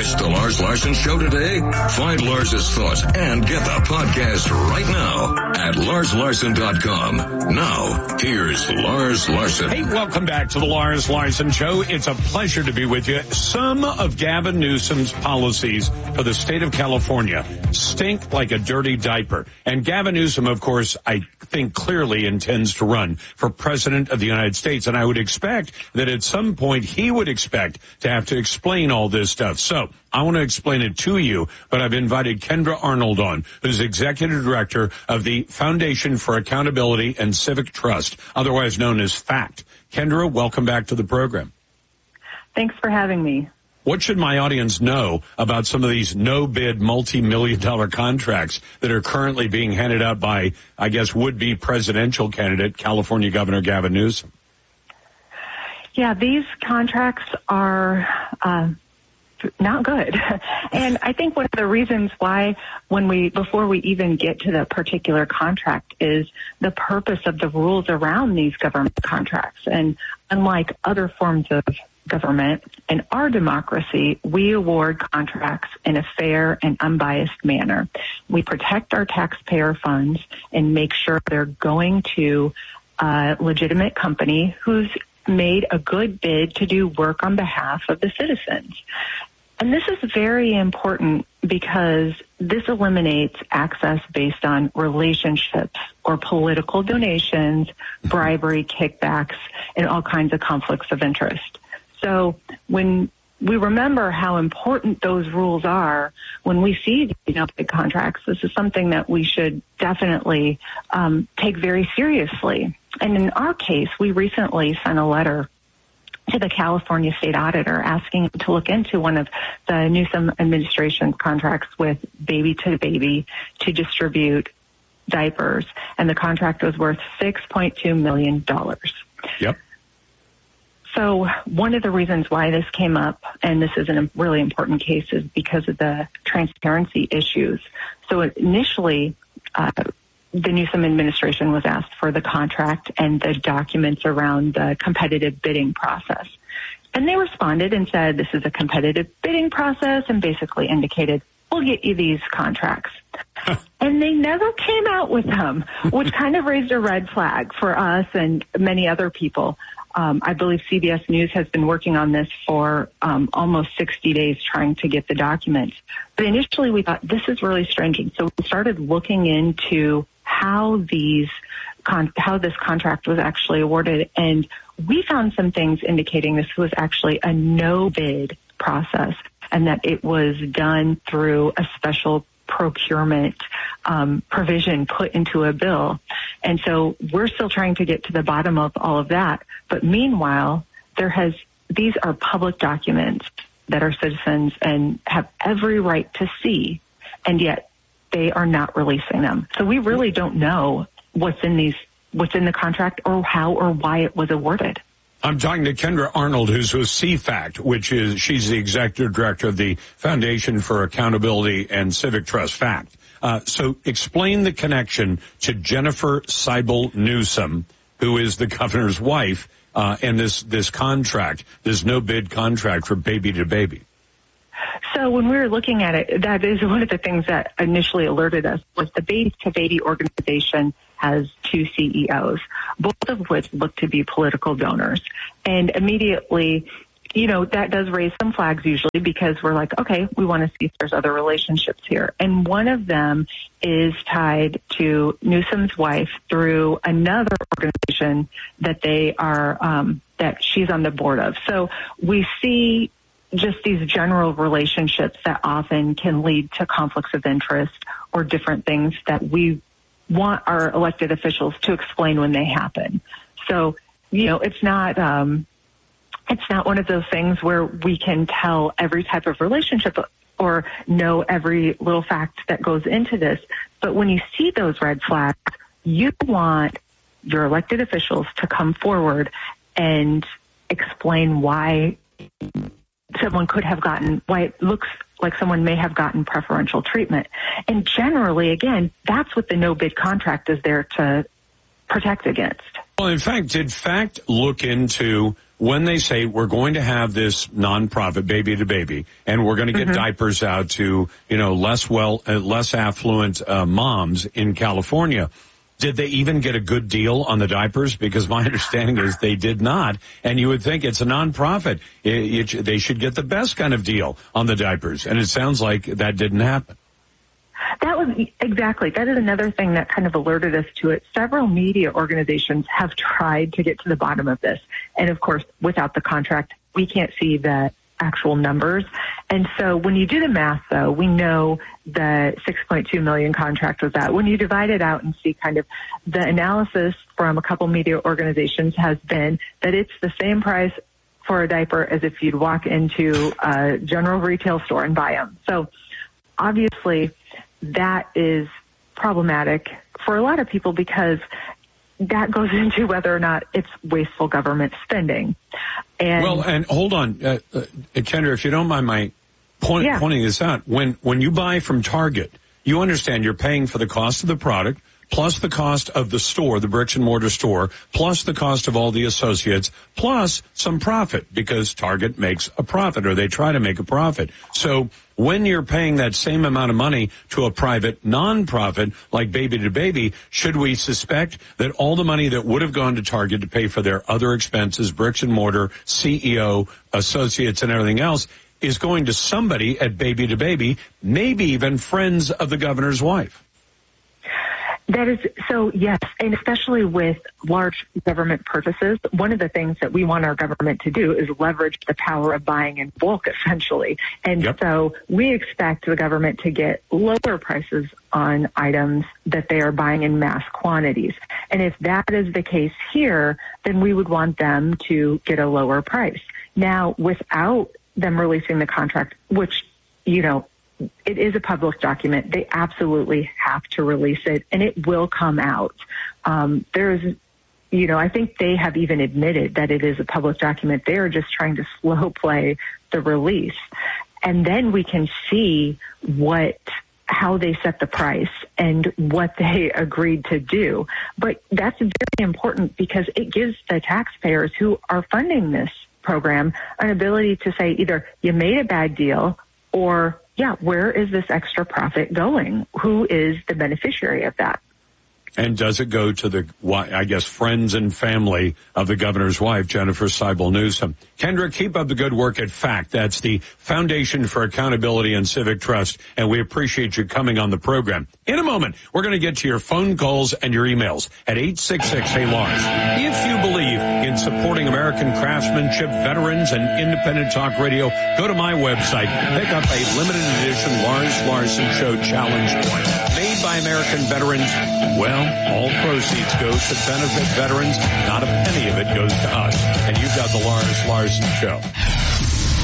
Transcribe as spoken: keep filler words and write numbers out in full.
missed the Lars Larson Show today? Find Lars's thoughts and get the podcast right now at lars larson dot com. Now, here's Lars Larson. Hey, welcome back to the Lars Larson Show. It's a pleasure to be with you. Some of Gavin Newsom's policies for the state of California stink like a dirty diaper. And Gavin Newsom, of course, I think clearly intends to run for president of the United States. And I would expect that at some point he would expect to have to explain all this stuff. So I want to explain it to you, but I've invited Kendra Arnold on, who's executive director of the Foundation for Accountability and Civic Trust, otherwise known as FACT. Kendra, welcome back to the program. Thanks for having me. What should my audience know about some of these no-bid multi-million dollar contracts that are currently being handed out by, I guess, would-be presidential candidate California Governor Gavin Newsom? Yeah, these contracts are uh, not good. And I think one of the reasons why when we, before we even get to the particular contract, is the purpose of the rules around these government contracts. And unlike other forms of government, in our democracy, we award contracts in a fair and unbiased manner. We protect our taxpayer funds and make sure they're going to a legitimate company who's made a good bid to do work on behalf of the citizens. And this is very important because this eliminates access based on relationships or political donations, bribery, kickbacks, and all kinds of conflicts of interest. So when we remember how important those rules are when we see you know, big contracts, this is something that we should definitely um, take very seriously. And in our case, we recently sent a letter to the California state auditor asking him to look into one of the Newsom administration's contracts with Baby to Baby to distribute diapers, and the contract was worth six point two million dollars. Yep. So one of the reasons why this came up, and this is a really important case, is because of the transparency issues. So initially, uh, the Newsom administration was asked for the contract and the documents around the competitive bidding process. And they responded and said, this is a competitive bidding process, and basically indicated, we'll get you these contracts. And they never came out with them, which kind of raised a red flag for us and many other people. Um, I believe C B S News has been working on this for um, almost sixty days trying to get the documents. But initially we thought this is really strange. And so we started looking into how these con- how this contract was actually awarded. And we found some things indicating this was actually a no-bid process and that it was done through a special procurement um, provision put into a bill. And so we're still trying to get to the bottom of all of that. But meanwhile, there has these are public documents that our citizens and have every right to see, and yet they are not releasing them. So we really don't know what's in these what's in the contract or how or why it was awarded. I'm talking to Kendra Arnold, who's with C FACT, which is, she's the executive director of the Foundation for Accountability and Civic Trust, FACT. Uh, so explain the connection to Jennifer Seibel Newsom, who is the governor's wife, uh, and this, this contract, this no-bid contract for Baby to Baby. So when we were looking at it, that is one of the things that initially alerted us was the Baby to Baby organization has two C E Os, both of which look to be political donors. And immediately, you know, that does raise some flags usually because we're like, okay, we want to see if there's other relationships here. And one of them is tied to Newsom's wife through another organization that they are, um, that she's on the board of. So we see just these general relationships that often can lead to conflicts of interest or different things that we want our elected officials to explain when they happen. So, you know, it's not, um, it's not one of those things where we can tell every type of relationship or know every little fact that goes into this. But when you see those red flags, you want your elected officials to come forward and explain why someone could have gotten, why it looks like someone may have gotten preferential treatment. And generally, again, that's what the no-bid contract is there to protect against. Well, in fact, did FACT look into when they say we're going to have this nonprofit Baby to Baby, and we're going to get mm-hmm. diapers out to, you know, less well, uh, less affluent uh, moms in California, did they even get a good deal on the diapers? Because my understanding is they did not. And you would think it's a nonprofit. It, it, they should get the best kind of deal on the diapers. And it sounds like that didn't happen. That was exactly. That is another thing that kind of alerted us to it. Several media organizations have tried to get to the bottom of this. And of course, without the contract, we can't see the actual numbers. And so when you do the math, though, we know the six point two million contract was that. When you divide it out and see kind of the analysis from a couple media organizations has been that it's the same price for a diaper as if you'd walk into a general retail store and buy them. So obviously that is problematic for a lot of people because that goes into whether or not it's wasteful government spending. And well, and hold on, uh, uh, Kendra, if you don't mind my point, yeah. pointing this out, when when you buy from Target, you understand you're paying for the cost of the product, plus the cost of the store, the bricks and mortar store, plus the cost of all the associates, plus some profit, because Target makes a profit, or they try to make a profit. So when you're paying that same amount of money to a private nonprofit like Baby to Baby, should we suspect that all the money that would have gone to Target to pay for their other expenses, bricks and mortar, C E O, associates, and everything else, is going to somebody at Baby to Baby, maybe even friends of the governor's wife? That is so, yes, and especially with large government purchases, one of the things that we want our government to do is leverage the power of buying in bulk, essentially. And yep. so we expect the government to get lower prices on items that they are buying in mass quantities. And if that is the case here, then we would want them to get a lower price. Now, without them releasing the contract, which, you know, it is a public document. They absolutely have to release it, and it will come out. Um, there's, you know, I think they have even admitted that it is a public document. They are just trying to slow play the release. And then we can see what, how they set the price and what they agreed to do. But that's very important because it gives the taxpayers who are funding this program an ability to say either you made a bad deal or, yeah, where is this extra profit going? Who is the beneficiary of that? And does it go to the, I guess, friends and family of the governor's wife, Jennifer Seibel Newsom? Kendra, keep up the good work at FACT. That's the Foundation for Accountability and Civic Trust, and we appreciate you coming on the program. In a moment, we're going to get to your phone calls and your emails at eight six six, hey Lars. If you believe in supporting American craftsmanship, veterans, and independent talk radio, go to my website, pick up a limited edition Lars Larson Show Challenge Coin. Made by American veterans. Well, all proceeds go to benefit veterans. Not a penny of it goes to us. And you've got the Lars Larson Show.